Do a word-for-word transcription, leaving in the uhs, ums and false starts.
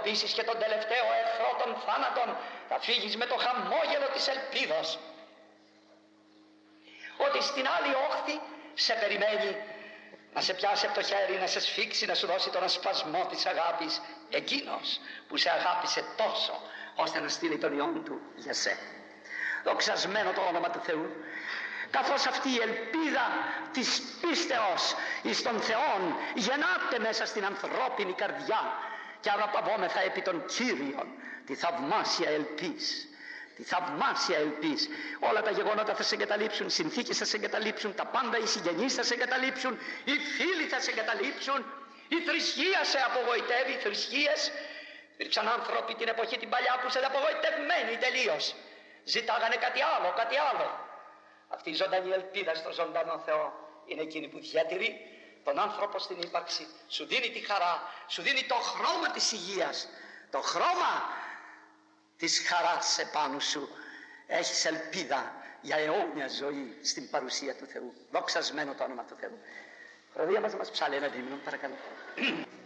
αντιμετωπίσεις και τον τελευταίο εχθρό των θάνατων, θα φύγεις με το χαμόγελο της ελπίδος ότι στην άλλη όχθη σε περιμένει να σε πιάσει από το χέρι, να σε σφίξει, να σου δώσει τον ασπασμό της αγάπης, εκείνος που σε αγάπησε τόσο ώστε να στείλει τον Υιόν του για σέ. Δοξασμένο το όνομα του Θεού. Καθώς αυτή η ελπίδα της πίστεως εις τον Θεόν γεννάται μέσα στην ανθρώπινη καρδιά και αγαπαβόμεθα επί των Κύριων τη θαυμάσια ελπίς. Τη θαυμάσια ελπίς. Όλα τα γεγονότα θα σε εγκαταλείψουν, οι συνθήκες θα σε εγκαταλείψουν, τα πάντα οι συγγενείς θα σε εγκαταλείψουν, οι φίλοι θα σε εγκαταλείψουν, η θρησκεία σε απογοητεύει, οι θρησκείες. Υπήρξαν άνθρωποι την εποχή την παλιά που ήταν απογοητευμένοι τελείως. Ζητάγανε κάτι άλλο, κάτι άλλο. Αυτή η ζωντανή ελπίδα στο ζωντανό Θεό είναι εκείνη που διατηρεί τον άνθρωπο στην ύπαρξη, σου δίνει τη χαρά, σου δίνει το χρώμα της υγείας, το χρώμα της χαράς επάνω σου. Έχεις ελπίδα για αιώνια ζωή στην παρουσία του Θεού. Δοξασμένο το όνομα του Θεού. Προδία μας να μας ψάλει ένα δίμηνο, παρακαλώ.